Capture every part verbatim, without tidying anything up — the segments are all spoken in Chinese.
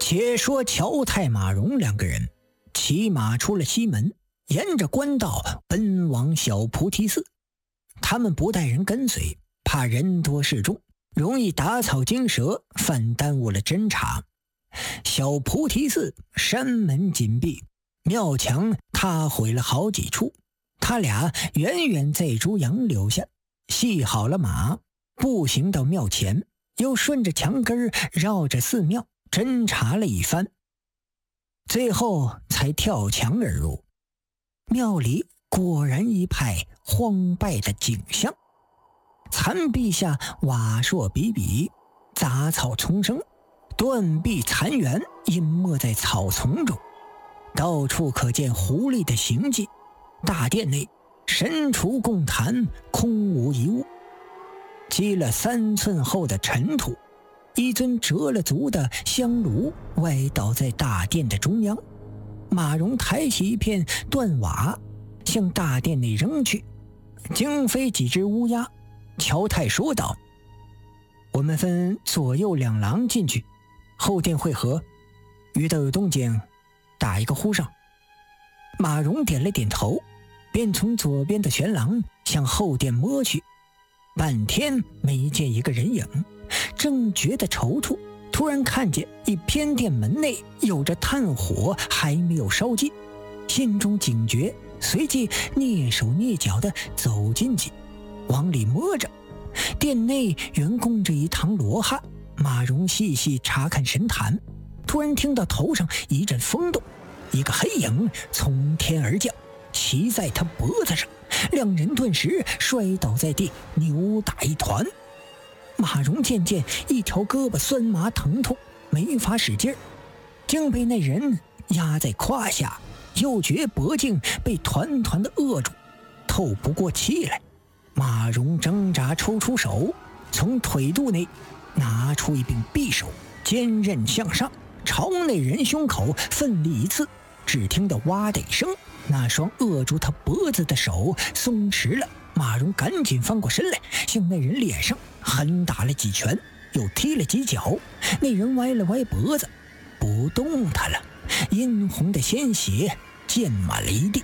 且说乔太、马荣两个人骑马出了西门，沿着官道奔往小菩提寺。他们不带人跟随，怕人多势众，容易打草惊蛇，反耽误了侦查。小菩提寺山门紧闭，庙墙塌毁了好几处。他俩远远在猪羊留下，系好了马，步行到庙前，又顺着墙根绕着寺庙侦查了一番，最后才跳墙而入。庙里果然一派荒败的景象，残壁下瓦砾比比，杂草丛生，断壁残垣隐没在草丛中，到处可见狐狸的行迹。大殿内神厨供坛，空无一物，积了三寸厚的尘土。一尊折了足的香炉歪倒在大殿的中央，马荣抬起一片断瓦向大殿内扔去，惊飞几只乌鸦。乔太说道：我们分左右两廊进去，后殿会合，遇到有动静打一个呼声。马荣点了点头，便从左边的玄廊向后殿摸去，半天没见一个人影，正觉得踌躇，突然看见一偏殿门内有着炭火还没有烧尽，心中警觉，随即蹑手蹑脚地走进去，往里摸着。殿内原供着一堂罗汉，马荣细细查看神坛，突然听到头上一阵风动，一个黑影从天而降，骑在他脖子上，两人顿时摔倒在地，扭打一团。马荣渐渐一条胳膊酸麻疼痛，没法使劲儿，竟被那人压在胯下，又觉脖颈被团团的扼住，透不过气来。马荣挣扎抽出手，从腿肚内拿出一柄匕首，坚韧向上，朝那人胸口奋力一刺。只听得哇的一声，那双扼住他脖子的手松弛了。马荣赶紧翻过身来，向那人脸上狠打了几拳，又踢了几脚。那人歪了歪脖子，不动弹了，殷红的鲜血溅满了一地。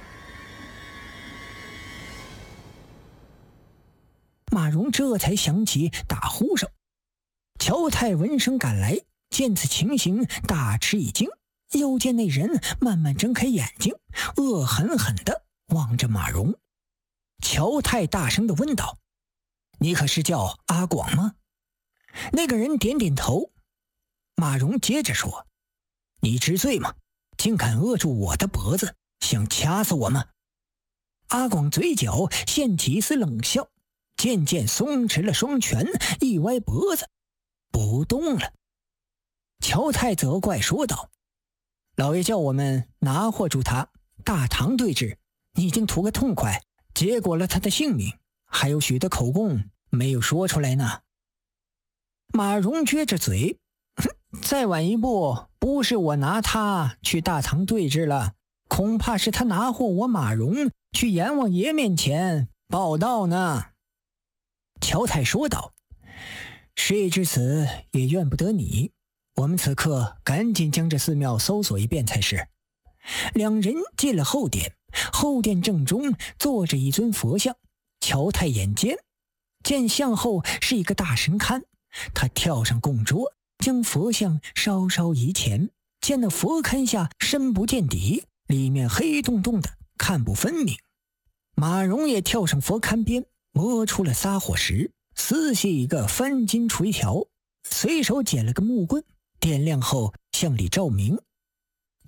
马荣这才想起打呼声。乔太闻声赶来，见此情形大吃一惊，又见那人慢慢睁开眼睛，恶狠狠地望着马荣。乔太大声地问道：你可是叫阿广吗？那个人点点头。马荣接着说：你知罪吗？竟敢扼住我的脖子，想掐死我吗？阿广嘴角现起一丝冷笑，渐渐松弛了双拳，一歪脖子不动了。乔太责怪说道：老爷叫我们拿获住他，大堂对峙，你已经图个痛快，结果了他的性命，还有许多口供没有说出来呢。马荣撅着嘴，再晚一步，不是我拿他去大堂对峙了，恐怕是他拿获我马荣去阎王爷面前报道呢。乔太说道：事已至此，也怨不得你，我们此刻赶紧将这寺庙搜索一遍才是。两人进了后殿，后殿正中坐着一尊佛像。乔太眼尖，见像后是一个大神龛，他跳上供桌，将佛像稍稍移前，见那佛龛下深不见底，里面黑洞洞的，看不分明。马荣也跳上佛龛边，摸出了撒火石，撕细一个翻金锤条，随手捡了个木棍，点亮后向里照明，